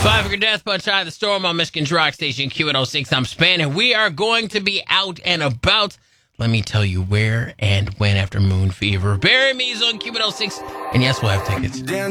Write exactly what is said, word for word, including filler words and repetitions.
Five Finger Death Punch Eye of the Storm on Michigan's Rock Station Q one oh six. I'm Span, and we are going to be out and about. Let me tell you where and when after Moon Fever. Bury Me's on Q one oh six, and yes, we'll have tickets.